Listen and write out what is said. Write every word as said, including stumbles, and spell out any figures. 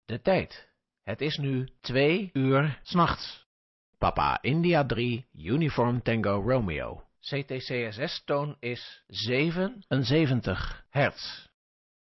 De tijd. Het is nu twee uur 's nachts. Papa India drie, Uniform Tango Romeo. C T C S S-toon is zevenenzeventig hertz.